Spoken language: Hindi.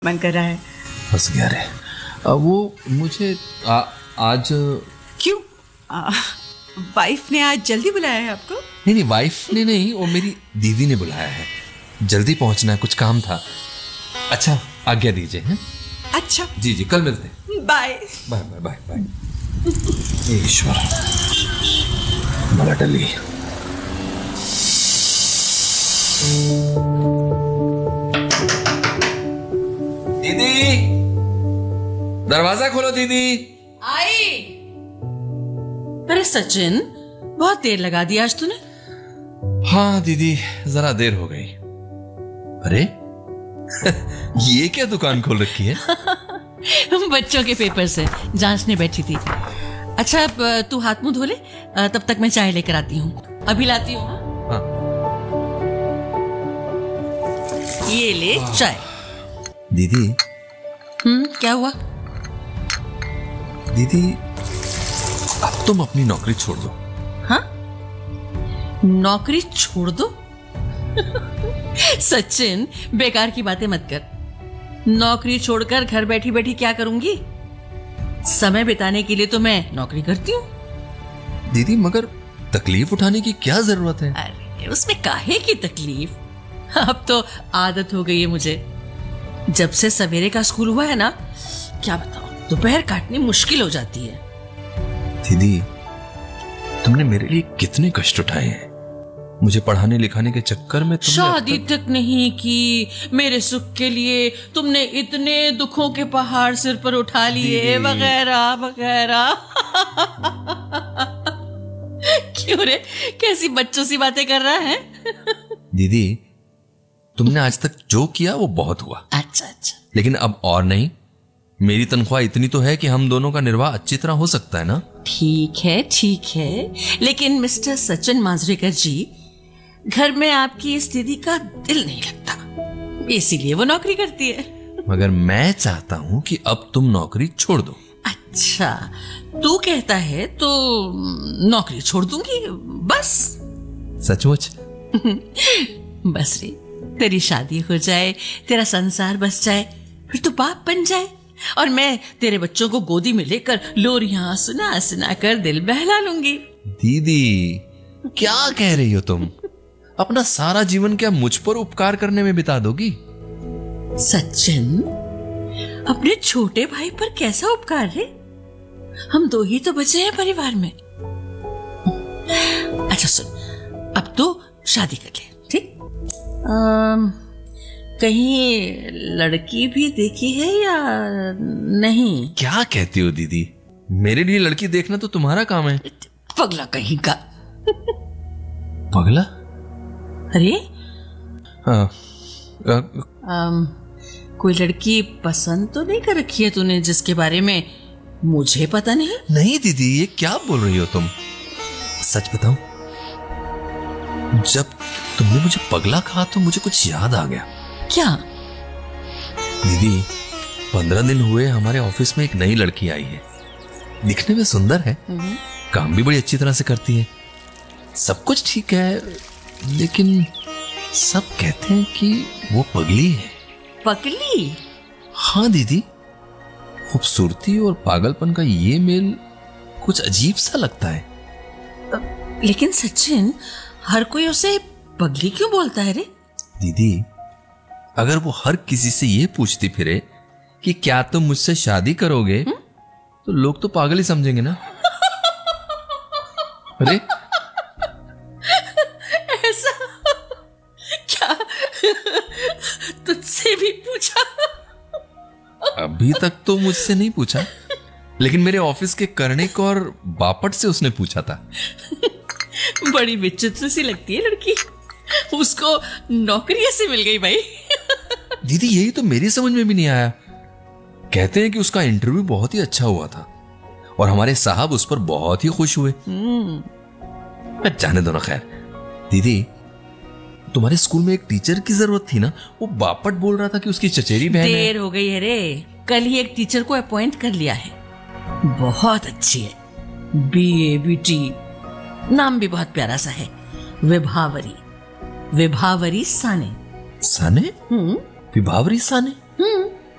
मन कर रहा है। फंस गया रे। वो मुझे आज क्यों? वाइफ ने आज जल्दी बुलाया है आपको? नहीं, वाइफ ने नहीं, वो मेरी दीदी ने बुलाया है। जल्दी पहुंचना है, कुछ काम था। अच्छा, आज्ञा दीजिए। हैं? अच्छा जी जी, कल मिलते हैं। Bye bye bye bye bye. ईश्वर, बड़ा डली। दीदी, दरवाजा खोलो दीदी। आई। अरे सचिन, बहुत देर लगा दी आज तूने। हाँ दीदी, जरा देर हो गई। अरे ये क्या दुकान खोल रखी है? बच्चों के पेपर से जांचने बैठी थी। अच्छा, अब तू हाथ मुंह धो ले, तब तक मैं चाय लेकर आती हूँ। अभी लाती हूँ। हाँ। ये ले चाय। दीदी। क्या हुआ? दीदी, अब तुम अपनी नौकरी छोड़ दो। हाँ, नौकरी छोड़ दो? सचिन, बेकार की बातें मत कर। नौकरी छोड़कर घर बैठी बैठी क्या करूंगी? समय बिताने के लिए तो मैं नौकरी करती हूँ। दीदी, मगर तकलीफ उठाने की क्या जरूरत है? अरे उसमें काहे की तकलीफ? अब तो आदत हो गई है मुझे। जब से सवेरे का स्कूल हुआ है ना, क्या बताऊं, दोपहर काटनी मुश्किल हो जाती है। दीदी, तुमने मेरे लिए कितने कष्ट उठाए हैं। मुझे पढ़ाने लिखाने के चक्कर में तुमने शादी तक नहीं की, मेरे सुख के लिए तुमने इतने दुखों के पहाड़ सिर पर उठा लिए, वगैरह वगैरह। क्यों रे, कैसी बच्चों सी बातें कर रहा है? दीदी, तुमने आज तक जो किया वो बहुत हुआ। अच्छा अच्छा, लेकिन अब और नहीं। मेरी तनख्वाह इतनी तो है कि हम दोनों का निर्वाह अच्छी तरह हो सकता है ना? ठीक है, लेकिन मिस्टर सचिन मांजरेकर जी, घर में आपकी इस दीदी का दिल नहीं लगता, इसीलिए वो नौकरी करती है। मगर मैं चाहता हूं कि अब तुम नौकरी छोड़ दो। अच्छा, तू कहता है तो नौकरी छोड़ दूंगी, बस। सचमुच? बस रे, तेरी शादी हो जाए, तेरा संसार बस जाए, फिर तू बाप बन जाए और मैं तेरे बच्चों को गोदी में लेकर लोरियां सुना सुना कर दिल बहला लूंगी। दीदी, क्या कह रही हो तुम? अपना सारा जीवन क्या मुझ पर उपकार करने में बिता दोगी? सचिन, अपने छोटे भाई पर कैसा उपकार है? हम दो ही तो बचे हैं परिवार में। अच्छा सुन, अब तो शादी कर ले, ठीक? कहीं लड़की भी देखी है या नहीं? क्या कहती हो दीदी? मेरे लिए लड़की देखना तो तुम्हारा काम है। पगला कहीं का। पगला? अरे कोई लड़की पसंद तो नहीं कर रखी है तूने जिसके बारे में मुझे पता नहीं? नहीं दीदी, ये क्या बोल रही हो तुम? सच बताऊं, जब तुमने मुझे पगला कहा तो मुझे कुछ याद आ गया। क्या? दीदी, 15 दिन हुए हमारे ऑफिस में एक नई लड़की आई है। दिखने में सुंदर है, काम भी बड़ी अच्छी तरह से करती है, सब कुछ ठीक है, लेकिन सब कहते हैं कि वो पगली है। पगली? हाँ दीदी, खूबसूरती और पागलपन का ये मेल कुछ अजीब सा लगता है। लेकिन सचिन, हर कोई उसे पगली क्यों बोलता है रे? दीदी, अगर वो हर किसी से ये पूछती फिरे कि क्या तुम मुझसे शादी करोगे, तो लोग तो पागल ही समझेंगे ना। अरे ऐसा क्या? तुझसे भी पूछा? अभी तक तो मुझसे नहीं पूछा, लेकिन मेरे ऑफिस के कर्णिक और बापट से उसने पूछा था। बड़ी विचित्र सी लगती है लड़की, उसको नौकरी ऐसे मिल गई भाई। दीदी, यही तो मेरी समझ में भी नहीं आया। कहते हैं कि उसका इंटरव्यू बहुत ही अच्छा हुआ था और हमारे साहब उस पर बहुत ही खुश हुए। जाने दो ना, खैर। दीदी, तुम्हारे स्कूल में एक टीचर की जरूरत थी ना? वो बापट बोल रहा था कि उसकी चचेरी बहन है। देर हो गई है रे, कल ही एक टीचर को अपॉइंट कर लिया है, बहुत अच्छी है, BABT, नाम भी बहुत प्यारा सा है, विभावरी साने। साने? विभावरी साने?